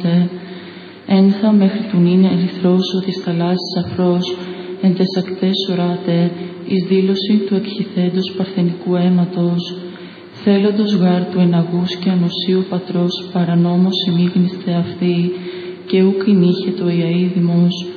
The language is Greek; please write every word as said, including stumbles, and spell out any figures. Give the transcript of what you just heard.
έσωτε. Ένθα μέχρι του νυν ερυθρός ο της θαλάσσης αφρός, εν τες ακτές οράτε, εις δήλωση του εκχυθέντος παρθενικού αίματος. Θέλοντος γάρ του εναγούς και ανοσίου πατρός παρανόμως ημίγνισθε αυτή, και ούκ εινήχε το ιαίδημος,